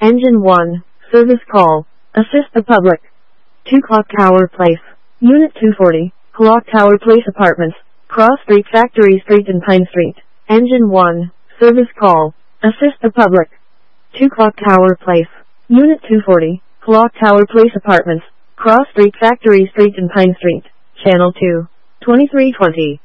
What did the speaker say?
Engine 1, service call. Assist the public. 2 Clock Tower Place. Unit 240, Clock Tower Place Apartments, Cross Street, Factory Street and Pine Street. Engine 1, service call. Assist the public. 2 Clock Tower Place. Unit 240, Clock Tower Place Apartments, Cross Street, Factory Street and Pine Street. Channel 2, 2320.